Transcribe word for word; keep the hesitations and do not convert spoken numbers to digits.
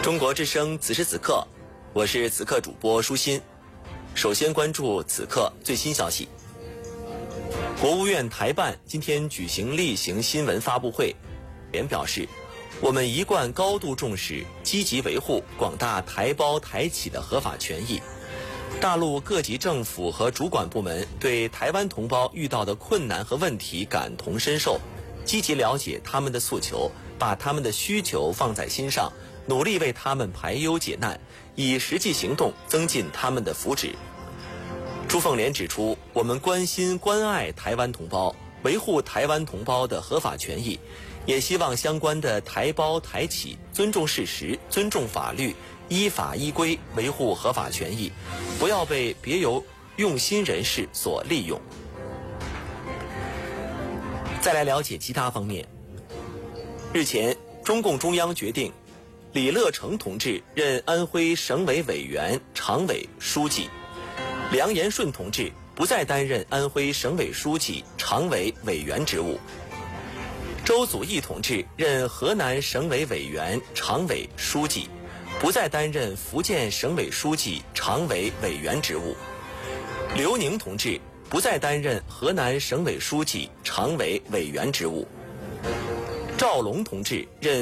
中国之声此时此刻，我是此刻主播舒心。首先关注此刻最新消息。国务院台办今天举行例行新闻发布会，联表示，我们一贯高度重视，积极维护广大台胞台企的合法权益。大陆各级政府和主管部门对台湾同胞遇到的困难和问题感同身受，积极了解他们的诉求，把他们的需求放在心上，努力为他们排忧解难，以实际行动增进他们的福祉。朱凤莲指出，我们关心关爱台湾同胞，维护台湾同胞的合法权益，也希望相关的台胞台企尊重事实，尊重法律，依法依规维护合法权益，不要被别有用心人士所利用。再来了解其他方面。日前，中共中央决定，李乐成同志任安徽省委委员、常委、书记，梁延顺同志不再担任安徽省委书记、常委、委员职务。周祖义同志任河南省委委员、常委、书记，不再担任福建省委书记、常委、委员职务。刘宁同志不再担任河南省委书记、常委、委员职务。赵龙同志任